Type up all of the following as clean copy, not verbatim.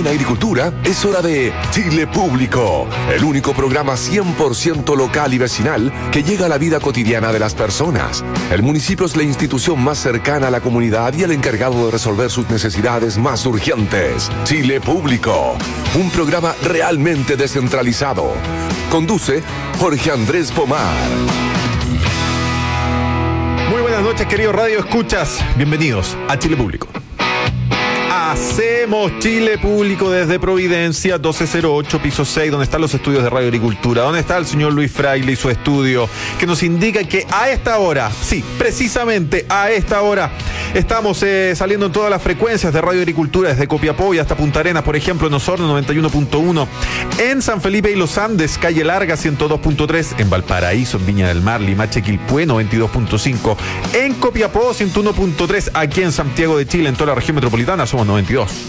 En Agricultura es hora de Chile Público, el único programa 100% local y vecinal que llega a la vida cotidiana de las personas. El municipio es la institución más cercana a la comunidad y el encargado de resolver sus necesidades más urgentes. Chile Público, un programa realmente descentralizado. Conduce Jorge Andrés Pomar. Muy buenas noches, queridos Radio Escuchas. Bienvenidos a Chile Público. Hacemos Chile Público desde Providencia 1208, piso 6, donde están los estudios de Radio Agricultura, donde está el señor Luis Fraile y su estudio, que nos indica que a esta hora, sí, precisamente a esta hora, estamos saliendo en todas las frecuencias de Radio Agricultura, desde Copiapó y hasta Punta Arenas, por ejemplo, en Osorno 91.1, en San Felipe y Los Andes, Calle Larga 102.3, en Valparaíso, en Viña del Mar, Limache, Quilpué 92.5, en Copiapó 101.3, aquí en Santiago de Chile, en toda la región metropolitana, somos 92.1.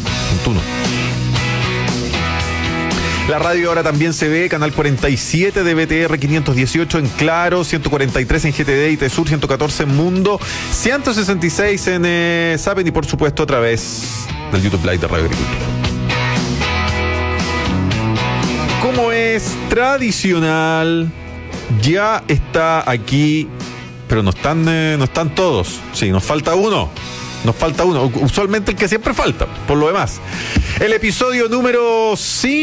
La radio ahora también se ve, canal 47 de BTR 518 en Claro, 143 en GTD y Tesur, 114 en Mundo, 166 en Saben y por supuesto a través del YouTube Live de Radio Agricultura. Como es tradicional, ya está aquí, pero no están todos. Sí, nos falta uno. Usualmente el que siempre falta, por lo demás. El episodio número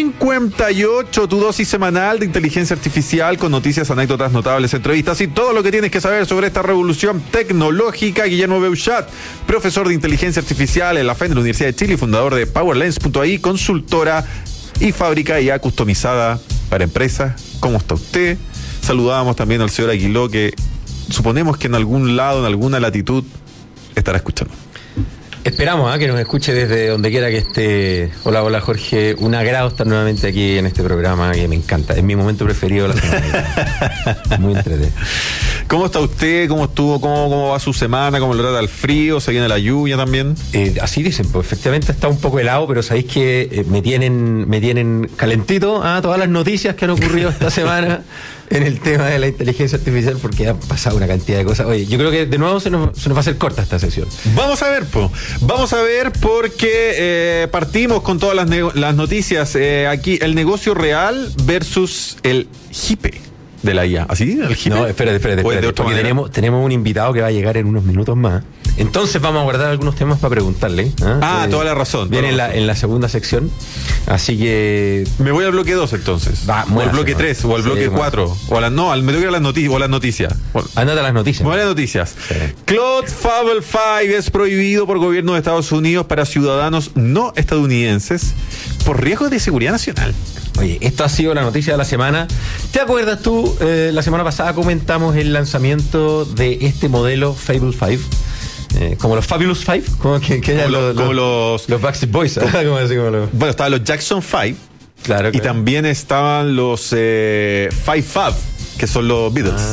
58, tu dosis semanal de inteligencia artificial con noticias, anécdotas, notables, entrevistas y todo lo que tienes que saber sobre esta revolución tecnológica. Guillermo Beuchat, profesor de inteligencia artificial en la FEN de la Universidad de Chile y fundador de PowerLens.ai, consultora y fábrica IA customizada para empresas. ¿Cómo está usted? Saludábamos también al señor Aguiló, que suponemos que en algún lado, en alguna latitud, estará escuchando. Esperamos que nos escuche desde donde quiera que esté. Hola Jorge, un agrado estar nuevamente aquí en este programa que me encanta, es mi momento preferido de la semana. Muy entretenido. ¿Cómo está usted? ¿Cómo estuvo? ¿Cómo va su semana? ¿Cómo lo trata el frío? ¿Se viene la lluvia también? Así dicen, pues efectivamente está un poco helado, pero sabéis que me tienen calentito a todas las noticias que han ocurrido esta semana en el tema de la inteligencia artificial, porque ha pasado una cantidad de cosas. Oye, yo creo que de nuevo se nos va a hacer corta esta sesión. Vamos a ver porque partimos con todas las noticias. Aquí el negocio real versus el hipe de la IA. ¿Así? ¿El hipe? No, espérate. Porque tenemos un invitado que va a llegar en unos minutos más. Entonces vamos a guardar algunos temas para preguntarle. Toda la razón. Viene en la segunda sección. Así que me voy al bloque 2 entonces. O al bloque 3, o al bloque 4. Me tengo que ir a las noticias. O a las noticias. Andate a las noticias. Voy a las noticias. Sí. Claude Fable 5 es prohibido por gobierno de Estados Unidos para ciudadanos no estadounidenses por riesgos de seguridad nacional. Oye, esto ha sido la noticia de la semana. ¿Te acuerdas tú? La semana pasada comentamos el lanzamiento de este modelo Fable 5. Como los Fabulous Five, como los Backstreet Boys. Bueno, estaban los Jackson 5. Claro. Y también estaban los Five Fab, que son los Beatles.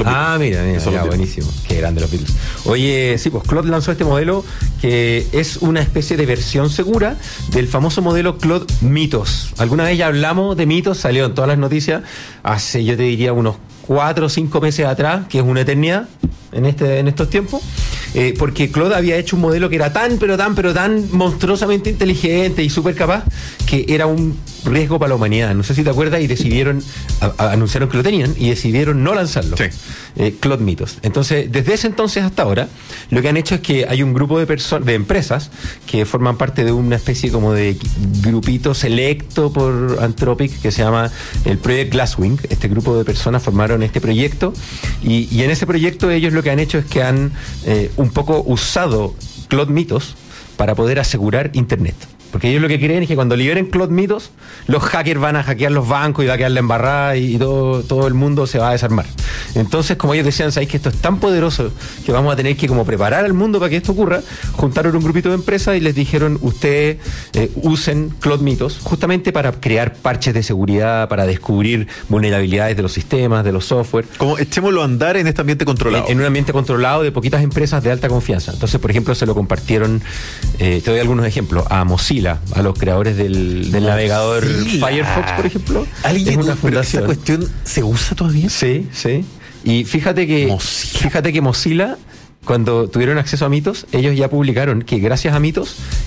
Mira, buenísimo. Qué grande los Beatles. Oye, sí, pues Claude lanzó este modelo que es una especie de versión segura del famoso modelo Claude Mythos. Alguna vez ya hablamos de Mythos, salió en todas las noticias hace, yo te diría, unos 4 o 5 meses atrás, que es una eternidad en estos tiempos. Porque Claude había hecho un modelo que era tan monstruosamente inteligente y súper capaz que era un riesgo para la humanidad. No sé si te acuerdas, y anunciaron que lo tenían y decidieron no lanzarlo. Sí. Claude Mythos. Entonces, desde ese entonces hasta ahora, lo que han hecho es que hay un grupo de empresas que forman parte de una especie como de grupito selecto por Anthropic que se llama el Project Glasswing. Este grupo de personas formaron este proyecto y en ese proyecto ellos lo que han hecho es que han un poco usado Claude Mythos para poder asegurar Internet. Porque ellos lo que creen es que cuando liberen Claude Mythos, los hackers van a hackear los bancos y va a quedar la embarrada y todo el mundo se va a desarmar. Entonces, como ellos decían, sabéis que esto es tan poderoso que vamos a tener que como preparar al mundo para que esto ocurra. Juntaron un grupito de empresas y les dijeron, ustedes usen Claude Mythos justamente para crear parches de seguridad, para descubrir vulnerabilidades de los sistemas, de los software. Como echémoslo a andar en este ambiente controlado. En un ambiente controlado de poquitas empresas de alta confianza. Entonces, por ejemplo, se lo compartieron, te doy algunos ejemplos, a Mozilla, a los creadores del navegador Firefox, por ejemplo. Es una fundación. ¿Esta cuestión se usa todavía? Sí. Y fíjate que Mozilla, cuando tuvieron acceso a Mythos, ellos ya publicaron que gracias a Mythos